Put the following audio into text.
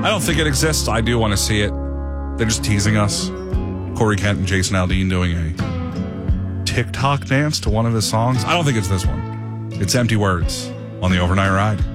I don't think it exists. I do want to see it. They're just teasing us. Corey Kent and Jason Aldean doing a TikTok dance to one of his songs. I don't think it's this one. It's Empty Words on the Overnight Ride.